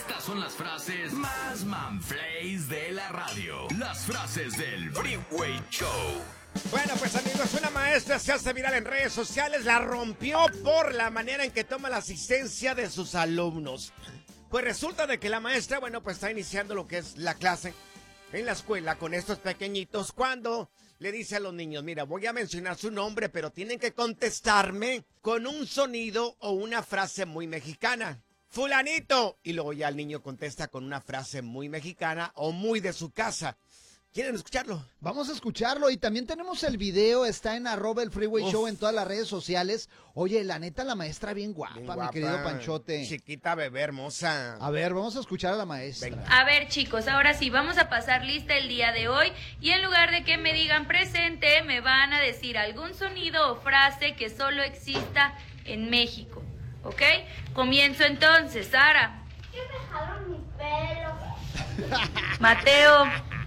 Estas son las frases más manflays de la radio. Las frases del Freeway Show. Bueno, pues amigos, una maestra se hace viral en redes sociales, la rompió por la manera en que toma la asistencia de sus alumnos. Pues resulta de que la maestra, bueno, pues está iniciando lo que es la clase en la escuela con estos pequeñitos cuando le dice a los niños, mira, voy a mencionar su nombre, pero tienen que contestarme con un sonido o una frase muy mexicana. Fulanito. Y luego ya el niño contesta con una frase muy mexicana o muy de su casa. ¿Quieren escucharlo? Vamos a escucharlo y también tenemos el video, está en @el Freeway Show en todas las redes sociales. Oye, la neta, la maestra bien guapa, mi querido Panchote. Chiquita bebé hermosa. A ver, vamos a escuchar a la maestra. Venga. A ver, chicos, ahora sí, vamos a pasar lista el día de hoy y en lugar de que me digan presente, me van a decir algún sonido o frase que solo exista en México, ¿ok? Comienzo entonces, Sara. ¿Qué me jaló mi pelo? Mateo.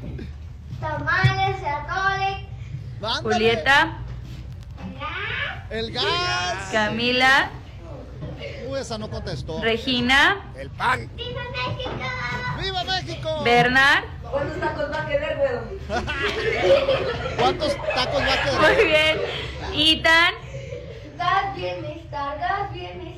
Tamales, atole. ¡Ándale! Julieta. ¡El gas! Camila. Esa no contestó. Regina. El pan. ¡Viva México! ¡Viva México! Bernard. ¿Cuántos tacos va a querer, güey? ¿Cuántos tacos va a quedar? Muy bien. Ethan. Gas bienestar, gas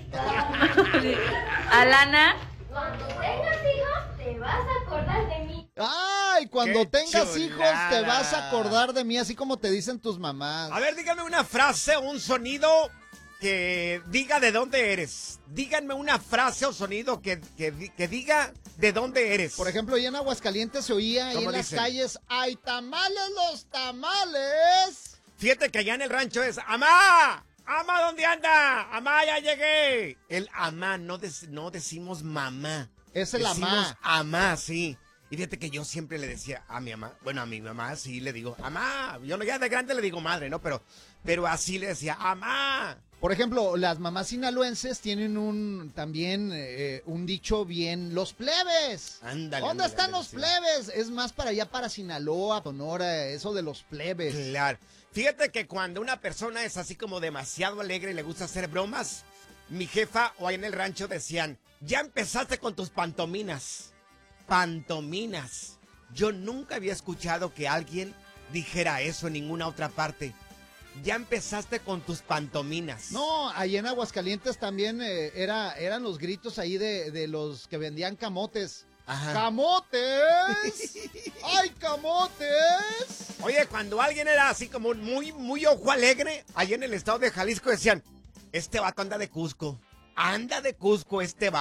bienestar. Alana. Cuando tengas hijos, te vas a acordar de mí. ¡Ay! Cuando ¡Qué tengas chulada! hijos te vas a acordar de mí, así como te dicen tus mamás. A ver, díganme una frase o un sonido que diga de dónde eres. Díganme una frase o sonido que diga de dónde eres. Por ejemplo, ahí en Aguascalientes se oía, ahí ¿Cómo en las dicen? calles, ¡ay, tamales, los tamales! Fíjate que allá en el rancho es ¡Amá! ¡Amá, ¿dónde anda? ¡Amá, ya llegué! El amá, no decimos mamá. Es el Decimos amá. amá, sí. Y fíjate que yo siempre le decía a mi mamá, bueno, a mi mamá sí le digo, amá. Yo no, ya de grande le digo madre, ¿no? Pero así le decía, amá. Por ejemplo, las mamás sinaloenses tienen también un dicho bien, los plebes. Ándale. ¿Dónde ándale, están ándale, los sí. plebes? Es más para allá, para Sinaloa, Sonora, eso de los plebes. Claro. Fíjate que cuando una persona es así como demasiado alegre y le gusta hacer bromas, mi jefa o ahí en el rancho decían, ya empezaste con tus pantominas. Pantominas. Yo nunca había escuchado que alguien dijera eso en ninguna otra parte. Ya empezaste con tus pantominas. No, ahí en Aguascalientes también eran los gritos ahí de los que vendían camotes. Ajá. ¡Camotes! ¡Ay, camotes! Oye, cuando alguien era así como muy ojo alegre, ahí en el estado de Jalisco decían, este vato anda de Cusco. Anda de Cusco este vato.